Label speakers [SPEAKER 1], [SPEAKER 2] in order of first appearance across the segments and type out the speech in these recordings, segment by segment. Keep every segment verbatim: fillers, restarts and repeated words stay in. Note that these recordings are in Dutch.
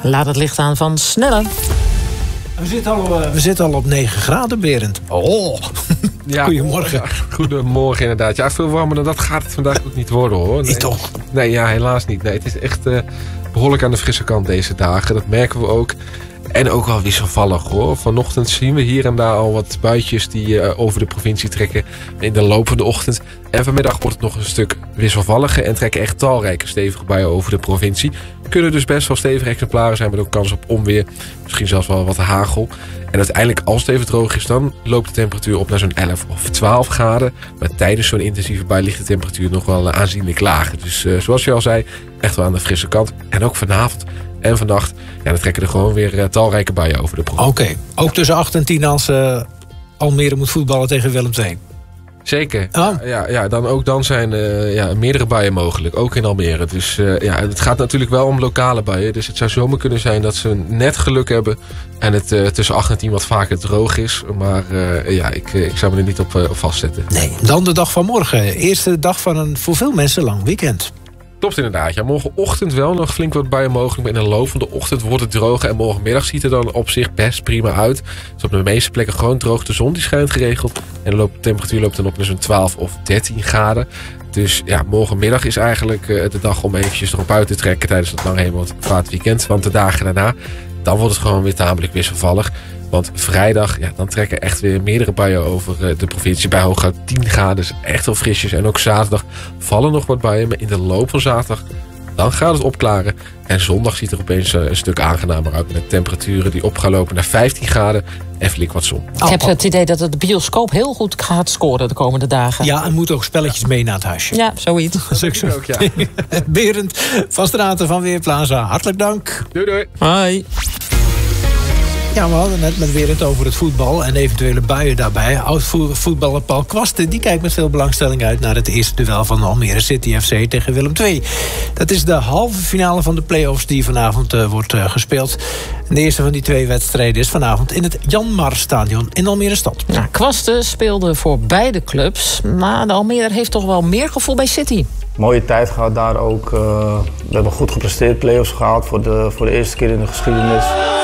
[SPEAKER 1] Laat het licht aan van Snelle.
[SPEAKER 2] We zitten al, uh, we zitten al op negen graden, Berend. Oh,
[SPEAKER 3] ja,
[SPEAKER 2] goedemorgen.
[SPEAKER 3] Ja, goedemorgen inderdaad. Ja, veel warmer dan dat gaat het vandaag ook niet worden, hoor. Nee,
[SPEAKER 2] niet toch?
[SPEAKER 3] Nee, ja, helaas niet. Nee, het is echt uh, behoorlijk aan de frisse kant deze dagen. Dat merken we ook. En ook wel wisselvallig, hoor. Vanochtend zien we hier en daar al wat buitjes die uh, over de provincie trekken in de loop van de ochtend. En vanmiddag wordt het nog een stuk wisselvalliger en trekken echt talrijke stevige buien over de provincie. Kunnen dus best wel stevige exemplaren zijn met ook kans op onweer. Misschien zelfs wel wat hagel. En uiteindelijk, als het even droog is, dan loopt de temperatuur op naar zo'n elf of twaalf graden. Maar tijdens zo'n intensieve bui ligt de temperatuur nog wel aanzienlijk lager. Dus uh, zoals je al zei, echt wel aan de frisse kant. En ook vanavond en vannacht, ja, dan trekken er gewoon weer uh, talrijke buien over de provincie.
[SPEAKER 2] Oké, okay. Ook tussen acht en tien als uh, Almere moet voetballen tegen Willem twee.
[SPEAKER 3] Zeker.
[SPEAKER 2] Oh.
[SPEAKER 3] Ja, ja, dan ook dan zijn uh, ja, meerdere buien mogelijk, ook in Almere. Dus uh, ja, het gaat natuurlijk wel om lokale buien. Dus het zou zomaar kunnen zijn dat ze net geluk hebben en het uh, tussen acht en tien wat vaker droog is. Maar uh, ja, ik, ik zou me er niet op, uh, op vastzetten.
[SPEAKER 2] Nee, dan de dag van morgen. Eerste dag van een voor veel mensen lang weekend.
[SPEAKER 3] Klopt inderdaad. Ja, morgenochtend wel nog flink wat buien mogelijk. Maar in de loop van de ochtend wordt het droger. En morgenmiddag ziet het er dan op zich best prima uit. Dus op de meeste plekken gewoon droog. De zon die schijnt geregeld. En de, loop, de temperatuur loopt dan op naar zo'n twaalf of dertien graden. Dus ja, morgenmiddag is eigenlijk uh, de dag om eventjes erop uit te trekken tijdens het lang hemelvaartweekend. Want de dagen daarna, dan wordt het gewoon weer tamelijk wisselvallig. Want vrijdag, ja, dan trekken echt weer meerdere buien over de provincie. Bij hooguit tien graden, dus echt wel frisjes. En ook zaterdag vallen nog wat buien. Maar in de loop van zaterdag, dan gaat het opklaren. En zondag ziet er opeens een stuk aangenamer uit. Met temperaturen die op gaan lopen naar vijftien graden. En flink wat zon.
[SPEAKER 1] Ik heb het idee dat de bioscoop heel goed gaat scoren de komende dagen.
[SPEAKER 2] Ja, en moet ook spelletjes mee naar het huisje.
[SPEAKER 1] Ja, zoiets.
[SPEAKER 2] Succes. Ook, ja. Berend van Straten van Weerplaza, hartelijk dank.
[SPEAKER 3] Doei doei.
[SPEAKER 1] Hoi.
[SPEAKER 2] Ja, we hadden net met Berend over het voetbal en eventuele buien daarbij. Oud-voetballer Paul Kwasten die kijkt met veel belangstelling uit naar het eerste duel van Almere City F C tegen Willem twee. Dat is de halve finale van de play-offs die vanavond uh, wordt uh, gespeeld. En de eerste van die twee wedstrijden is vanavond in het Janmar-stadion in Almere stad.
[SPEAKER 1] Ja, Kwasten speelde voor beide clubs, maar de Almere heeft toch wel meer gevoel bij City.
[SPEAKER 4] Mooie tijd gehad daar ook. Uh, we hebben goed gepresteerd, play-offs gehaald voor de, voor de eerste keer in de geschiedenis.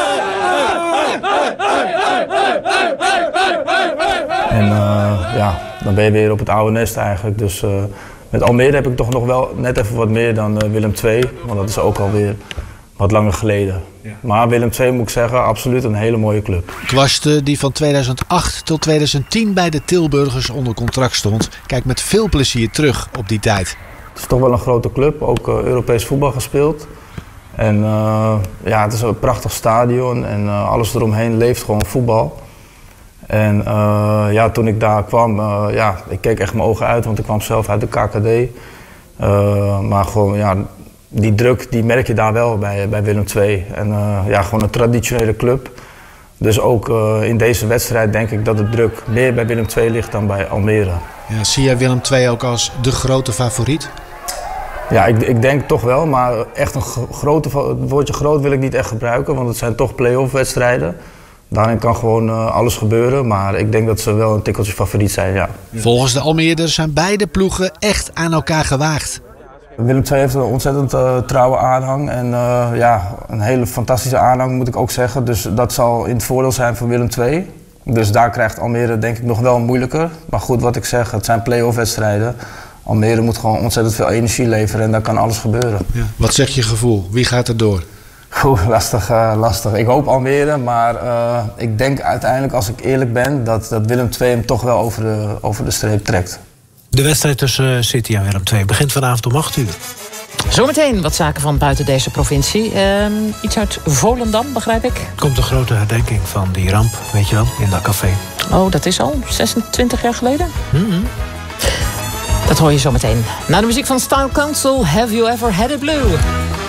[SPEAKER 4] En uh, ja, dan ben je weer op het oude nest eigenlijk. Dus uh, met Almere heb ik toch nog wel net even wat meer dan uh, Willem twee. Want dat is ook alweer wat langer geleden. Ja. Maar Willem twee moet ik zeggen, absoluut een hele mooie club.
[SPEAKER 5] Kwasten, die van tweeduizend acht tot tweeduizend tien bij de Tilburgers onder contract stond, kijkt met veel plezier terug op die tijd.
[SPEAKER 4] Het is toch wel een grote club, ook uh, Europees voetbal gespeeld. En uh, ja, het is een prachtig stadion en uh, alles eromheen leeft gewoon voetbal. En uh, ja, toen ik daar kwam, uh, ja, ik keek echt mijn ogen uit, want ik kwam zelf uit de K K D. Uh, maar gewoon, ja, die druk, die merk je daar wel bij, bij Willem twee. En uh, ja, gewoon een traditionele club. Dus ook uh, in deze wedstrijd denk ik dat de druk meer bij Willem twee ligt dan bij Almere.
[SPEAKER 5] Ja, zie jij Willem twee ook als de grote favoriet?
[SPEAKER 4] Ja, ik, ik denk toch wel, maar echt een grote, het woordje groot wil ik niet echt gebruiken, want het zijn toch play-off wedstrijden. Daarin kan gewoon uh, alles gebeuren, maar ik denk dat ze wel een tikkeltje favoriet zijn, ja.
[SPEAKER 5] Volgens de Almeerders zijn beide ploegen echt aan elkaar gewaagd.
[SPEAKER 4] Willem twee heeft een ontzettend uh, trouwe aanhang en uh, ja, een hele fantastische aanhang moet ik ook zeggen. Dus dat zal in het voordeel zijn voor Willem twee. Dus daar krijgt Almere denk ik nog wel moeilijker. Maar goed, wat ik zeg, het zijn play-off wedstrijden. Almere moet gewoon ontzettend veel energie leveren en daar kan alles gebeuren.
[SPEAKER 5] Ja. Wat zegt je gevoel? Wie gaat er door?
[SPEAKER 4] Oeh, lastig, uh, lastig. Ik hoop Almere, maar uh, ik denk uiteindelijk, als ik eerlijk ben, dat, dat Willem twee hem toch wel over de, over de streep trekt.
[SPEAKER 2] De wedstrijd tussen City en Willem twee begint vanavond om acht uur.
[SPEAKER 1] Zometeen wat zaken van buiten deze provincie. Uh, iets uit Volendam, begrijp ik.
[SPEAKER 2] Komt een grote herdenking van die ramp, weet je wel, in dat café.
[SPEAKER 1] Oh, dat is al zesentwintig jaar geleden?
[SPEAKER 2] Mm-hmm.
[SPEAKER 1] Dat hoor je zometeen. Na de muziek van Style Council, Have You Ever Had It Blue?